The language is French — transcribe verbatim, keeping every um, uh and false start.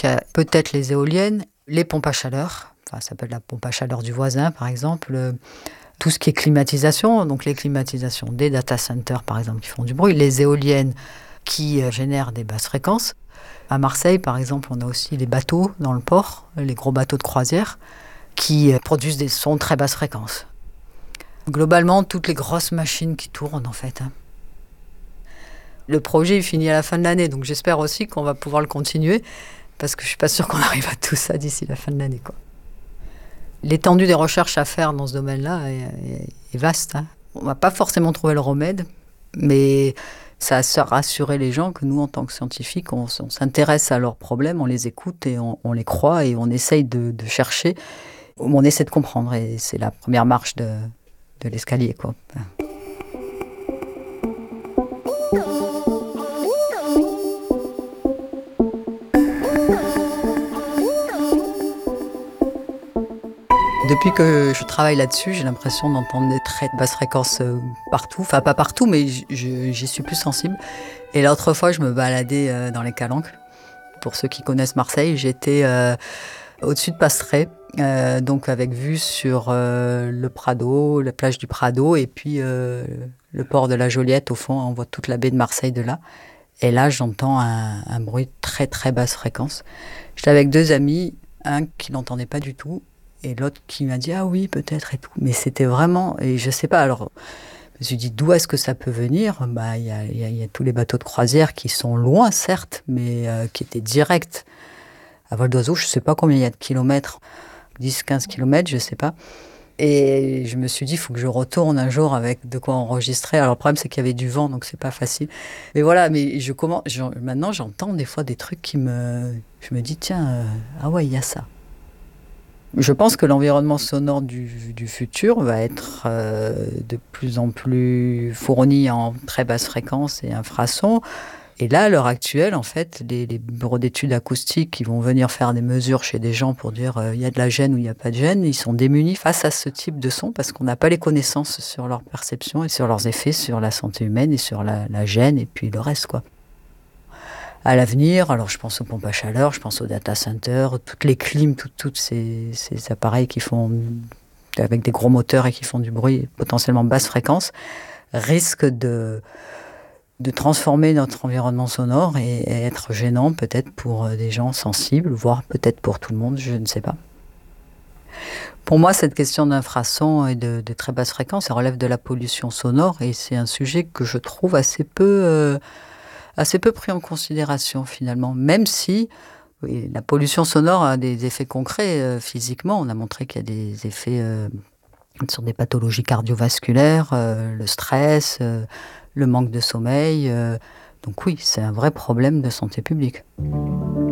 il y a peut-être les éoliennes, les pompes à chaleur, enfin, ça s'appelle la pompe à chaleur du voisin, par exemple, euh, tout ce qui est climatisation, donc les climatisations des data centers, par exemple, qui font du bruit, les éoliennes qui euh, génèrent des basses fréquences. À Marseille, par exemple, on a aussi les bateaux dans le port, les gros bateaux de croisière, qui euh, produisent des sons très basses fréquences. Globalement, toutes les grosses machines qui tournent, en fait. Hein. Le projet il finit à la fin de l'année, donc j'espère aussi qu'on va pouvoir le continuer, parce que je ne suis pas sûre qu'on arrive à tout ça d'ici la fin de l'année, quoi. L'étendue des recherches à faire dans ce domaine-là est, est, est vaste. Hein. On ne va pas forcément trouver le remède, mais ça a rassuré les gens que nous, en tant que scientifiques, on, on s'intéresse à leurs problèmes, on les écoute et on, on les croit et on essaye de, de chercher, on essaie de comprendre. Et c'est la première marche de, de l'escalier, quoi. Depuis que je travaille là-dessus, j'ai l'impression d'entendre des très basses fréquences partout. Enfin, pas partout, mais j'y suis plus sensible. Et l'autre fois, je me baladais dans les Calanques. Pour ceux qui connaissent Marseille, j'étais euh, au-dessus de Pastré, euh, donc avec vue sur euh, le Prado, la plage du Prado, et puis euh, le port de la Joliette. Au fond, on voit toute la baie de Marseille de là. Et là, j'entends un, un bruit très, très basse fréquence. J'étais avec deux amis, un qui n'entendait pas du tout, et l'autre qui m'a dit « Ah oui, peut-être » et tout. Mais c'était vraiment... Et je sais pas, alors... Je me suis dit, d'où est-ce que ça peut venir ? Bah, y a, y a, y a tous les bateaux de croisière qui sont loin, certes, mais euh, qui étaient directs. À vol d'oiseau, je ne sais pas combien il y a de kilomètres. dix quinze kilomètres, je ne sais pas. Et je me suis dit, il faut que je retourne un jour avec de quoi enregistrer. Alors, le problème, c'est qu'il y avait du vent, donc c'est pas facile. Mais voilà, mais je commence, je, maintenant, j'entends des fois des trucs qui me... Je me dis, tiens, euh, ah ouais, il y a ça. Je pense que l'environnement sonore du, du futur va être euh, de plus en plus fourni en très basse fréquence et infrasons. Et là, à l'heure actuelle, en fait, les, les bureaux d'études acoustiques qui vont venir faire des mesures chez des gens pour dire il euh, y a de la gêne ou il n'y a pas de gêne, ils sont démunis face à ce type de son parce qu'on n'a pas les connaissances sur leur perception et sur leurs effets sur la santé humaine et sur la, la gêne et puis le reste, quoi. À l'avenir, alors je pense aux pompes à chaleur, je pense aux data centers, toutes les clims, tous tout ces, ces appareils qui font avec des gros moteurs et qui font du bruit potentiellement basse fréquence, risquent de, de transformer notre environnement sonore et, et être gênant peut-être pour des gens sensibles, voire peut-être pour tout le monde, je ne sais pas. Pour moi, cette question d'infrasons et de, de très basse fréquence, ça relève de la pollution sonore et c'est un sujet que je trouve assez peu... Euh, assez peu pris en considération finalement, même si oui, la pollution sonore a des effets concrets euh, physiquement. On a montré qu'il y a des effets euh, sur des pathologies cardiovasculaires, euh, le stress, euh, le manque de sommeil. Euh, donc oui, c'est un vrai problème de santé publique.